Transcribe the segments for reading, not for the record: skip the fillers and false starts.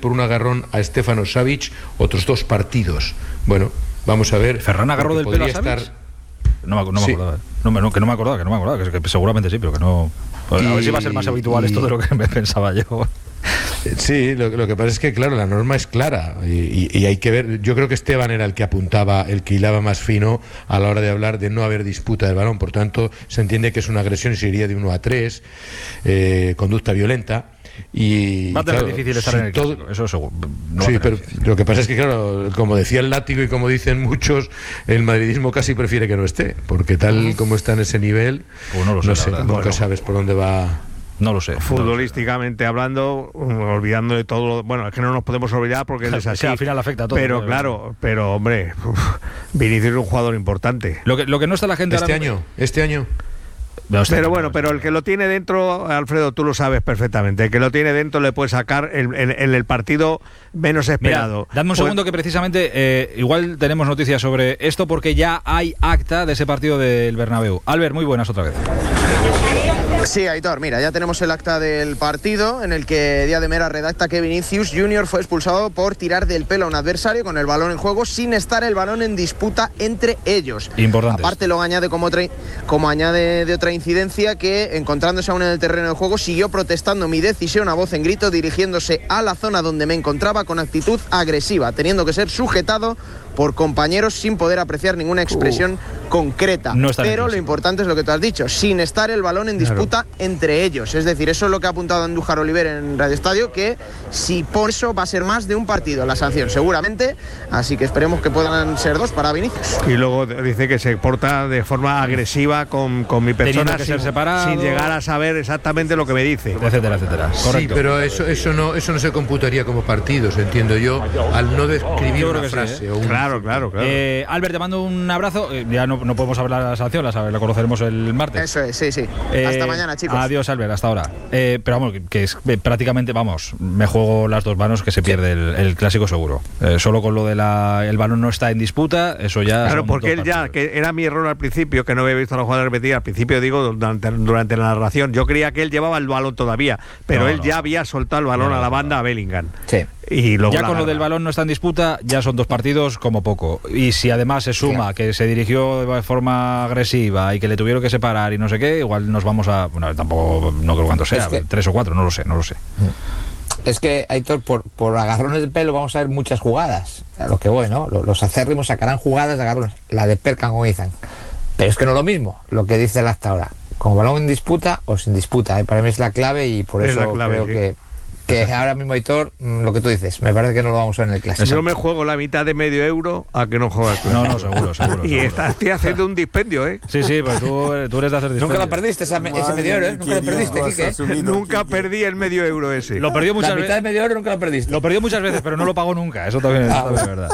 por un agarrón a Stefano Savic, otros 2 partidos. Bueno, vamos a ver. ¿Ferran agarró del pelo a Savic? No me acordaba. Que no me acordaba, que seguramente sí, pero que no. A ver si va a ser más habitual esto de lo que me pensaba yo. Sí, lo que pasa es que, claro, la norma es clara y hay que ver. Yo creo que Esteban era el que apuntaba, el que hilaba más fino a la hora de hablar de no haber disputa del balón. Por tanto, se entiende que es una agresión y se iría de 1-3, conducta violenta. Y va a tener difícil estar en el clásico, eso seguro. No sí, pero lo que pasa es que, claro, como decía el látigo y como dicen muchos, el madridismo casi prefiere que no esté, porque tal como está en ese nivel, pues no sé, nunca sabes por dónde va. No lo sé. Futbolísticamente hablando, olvidando de todo, bueno, es que no nos podemos olvidar porque él es así. Al final afecta a todo. Pero claro, pero hombre, Vinicius es un jugador importante. Lo que no está la gente este año. Pero bueno, pero el que lo tiene dentro, Alfredo, tú lo sabes perfectamente, el que lo tiene dentro le puede sacar en el partido menos esperado. Mira, dadme un segundo que precisamente igual tenemos noticias sobre esto porque ya hay acta de ese partido del Bernabéu. Albert, muy buenas otra vez. Sí, Aitor, mira, ya tenemos el acta del partido en el que Díaz de Mera redacta que Vinicius Junior fue expulsado por tirar del pelo a un adversario con el balón en juego sin estar el balón en disputa entre ellos. Importante. Aparte lo añade como añade de otra incidencia que encontrándose aún en el terreno de juego siguió protestando mi decisión a voz en grito dirigiéndose a la zona donde me encontraba con actitud agresiva, teniendo que ser sujetado por compañeros sin poder apreciar ninguna expresión concreta. No pero lo importante es lo que tú has dicho, sin estar el balón en disputa entre ellos. Es decir, eso es lo que ha apuntado Andújar Oliver en Radio Estadio, que si por eso va a ser más de un partido la sanción, seguramente. Así que esperemos que puedan ser 2 para Vinicius. Y luego dice que se porta de forma agresiva con mi persona sin llegar a saber exactamente lo que me dice. Etcétera. Correcto. Sí, pero eso no se computaría como partidos, entiendo yo, al no describir una frase. Claro. Albert, te mando un abrazo. Ya no podemos hablar de la sanción, la conoceremos el martes. Eso es, sí. Hasta mañana, chicos. Adiós, Albert, hasta ahora. Pero vamos, que es prácticamente, me juego las 2 manos que se pierde el clásico seguro. Solo con lo de el balón no está en disputa, eso ya. Claro, porque él ya, que era mi error al principio, que no había visto a la jugada repetida, al principio digo, durante la narración, yo creía que él llevaba el balón todavía, pero él ya había soltado el balón a la banda a Bellingham. Sí. Y luego ya con lo del balón no está en disputa, ya son 2 partidos como poco. Y si además se suma que se dirigió de forma agresiva y que le tuvieron que separar y no sé qué, igual nos vamos a... Bueno, tampoco, no creo cuánto sea, 3 o 4, no lo sé. Es que, Aitor, por agarrones de pelo vamos a ver muchas jugadas. A lo que voy, ¿no? Los acérrimos sacarán jugadas de agarrones. La de Perkan, como dicen. Pero es que no es lo mismo lo que dice el acta ahora. Con balón en disputa o sin disputa. Para mí es la clave y por eso creo que ahora mismo, Aitor, lo que tú dices, me parece que no lo vamos a ver en el clásico. Yo me juego la mitad de medio euro a que no juegas. No, seguro. Y estoy haciendo un dispendio, ¿eh? Sí, pues tú eres de hacer dispendio. Nunca lo perdiste ese medio euro, ¿eh? Nunca lo perdiste, Quique. Nunca perdí el medio euro ese. Lo perdió muchas veces. La mitad de medio euro nunca lo perdiste. Lo perdió muchas veces, pero no lo pagó nunca. Eso también es verdad.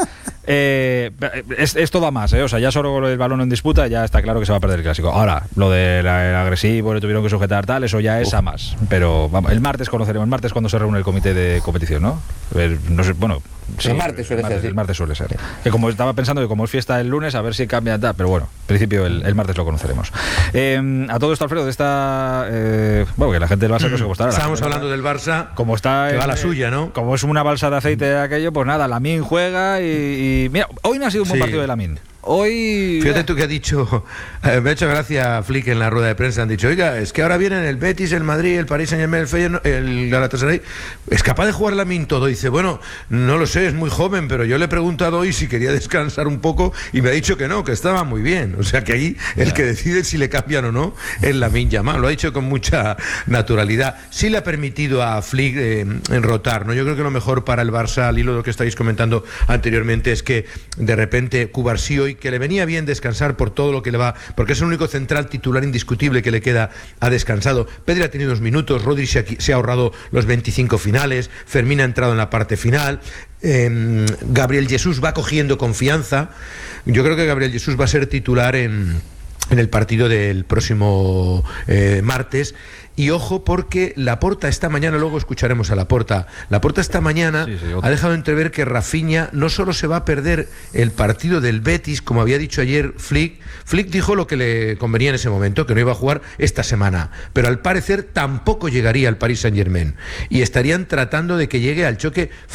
Esto va más, o sea, ya solo con el balón en disputa ya está claro que se va a perder el clásico. Ahora, lo del agresivo, le tuvieron que sujetar tal, eso ya es a más. Pero vamos, el martes cuando se reúne el comité de competición, ¿no? No sé, bueno, sí, el martes suele ser. Que como estaba pensando que como es fiesta el lunes, a ver si cambia tal, pero bueno, en principio el martes lo conoceremos. A todo esto, Alfredo, de esta bueno, que la gente del Barça no sé cómo estará. Estábamos hablando del Barça, como está que va la suya, ¿no? Como es una balsa de aceite de aquello, pues nada, Lamine juega y mira, hoy no ha sido un buen partido de Lamine. Hoy... Fíjate tú que ha dicho, me ha hecho gracia Flick en la rueda de prensa, han dicho, oiga, es que ahora vienen el Betis, el Madrid, el Paris Saint-Germain, el Feyenoord, el Galatasaray, ¿es capaz de jugar Lamine todo? Dice, bueno, no lo sé, es muy joven, pero yo le he preguntado hoy si quería descansar un poco y me ha dicho que no, que estaba muy bien. O sea que ahí el que decide si le cambian o no es Lamine Yamal, lo ha dicho con mucha naturalidad. Sí le ha permitido a Flick enrotar, ¿no? Yo creo que lo mejor para el Barça, al hilo de lo que estáis comentando anteriormente, es que de repente Cubarsí hoy, que le venía bien descansar por todo lo que le va, porque es el único central titular indiscutible que le queda, ha descansado. Pedri ha tenido 2 minutos, Rodri se ha ahorrado los 25 finales, Fermín ha entrado en la parte final, Gabriel Jesús va cogiendo confianza. Yo creo que Gabriel Jesús va a ser titular en el partido del próximo martes. Y ojo, porque Laporta esta mañana, luego escucharemos a Laporta esta mañana ha dejado entrever que Rafinha no solo se va a perder el partido del Betis, como había dicho ayer Flick dijo lo que le convenía en ese momento, que no iba a jugar esta semana, pero al parecer tampoco llegaría al Paris Saint-Germain y estarían tratando de que llegue al choque